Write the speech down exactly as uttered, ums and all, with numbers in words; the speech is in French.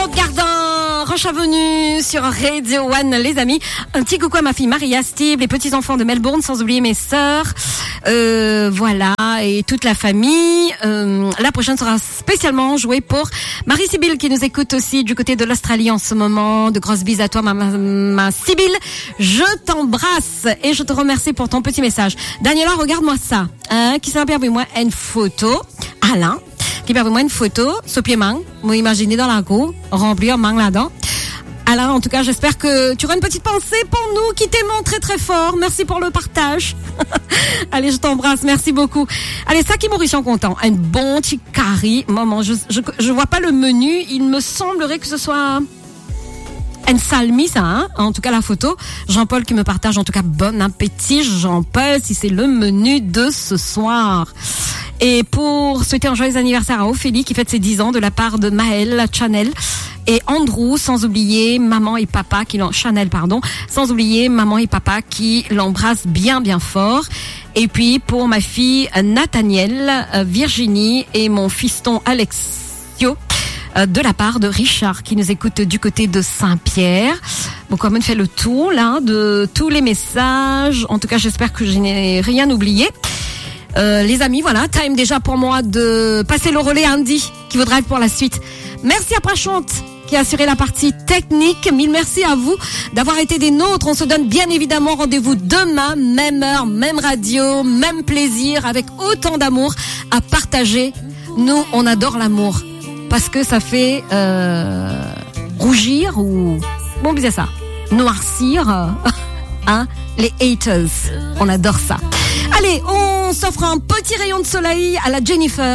Gardin, Roche Avenue sur Radio One, les amis. Un petit coucou à ma fille Maria, Steve, les petits enfants de Melbourne, sans oublier mes sœurs. Euh, voilà, et toute la famille. Euh, la prochaine sera spécialement jouée pour Marie-Sibylle qui nous écoute aussi du côté de l'Australie en ce moment. De grosses bises à toi, ma, ma, ma Sibylle. Je t'embrasse et je te remercie pour ton petit message. Daniela, regarde-moi ça. Hein, qui s'est perdu moi une photo. Alain. Qui permet moi une photo, ce pied main, vous imaginez dans la cour, remplir main là-dedans. Alors, en tout cas, j'espère que tu auras une petite pensée pour nous, qui t'aimons très très fort. Merci pour le partage. Allez, je t'embrasse, merci beaucoup. Allez, ça qui Mauricien content. Un bon petit curry. Maman, je, je, je vois pas le menu. Il me semblerait que ce soit une salmi, ça, hein. En tout cas, la photo. Jean-Paul qui me partage, en tout cas, bon appétit, Jean-Paul, si c'est le menu de ce soir. Et pour souhaiter un joyeux anniversaire à Ophélie qui fête ses dix ans de la part de Maëlle, Chanel et Andrew, sans oublier maman et papa qui l'en, Chanel, pardon, sans oublier maman et papa qui l'embrassent bien, bien fort. Et puis pour ma fille Nathaniel, Virginie et mon fiston Alexio, de la part de Richard qui nous écoute du côté de Saint-Pierre. Bon, comme on fait le tour, là, de tous les messages. En tout cas, j'espère que je n'ai rien oublié. Euh, les amis, voilà, time déjà pour moi de passer le relais à Andy qui voudra être pour la suite. Merci à Prachante qui a assuré la partie technique. Mille merci à vous d'avoir été des nôtres. On se donne bien évidemment rendez-vous demain, même heure, même radio, même plaisir, avec autant d'amour à partager. Nous, on adore l'amour parce que ça fait euh, rougir ou bon, c'est ça, noircir, euh, hein, les haters. On adore ça. Allez, on s'offre un petit rayon de soleil à la Jennifer.